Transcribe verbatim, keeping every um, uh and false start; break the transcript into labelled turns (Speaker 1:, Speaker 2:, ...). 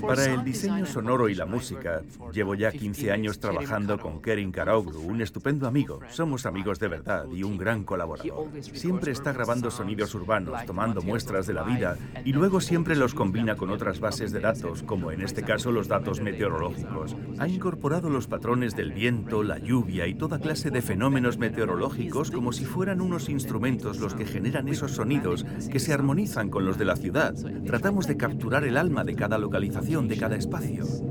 Speaker 1: Para el diseño sonoro y la música, llevo ya quince años trabajando con Kerim Karaoglu, un estupendo amigo. Somos amigos de verdad y un gran colaborador. Siempre está grabando sonidos urbanos, tomando muestras de la vida y luego siempre los combina con otras bases de datos, como en este caso los datos meteorológicos. Ha incorporado los patrones del viento, la lluvia y toda clase de fenómenos meteorológicos como si fueran unos instrumentos los que generan esos sonidos que se armonizan con los de la ciudad. Tratamos de capturar el alma de cada localización, de cada espacio.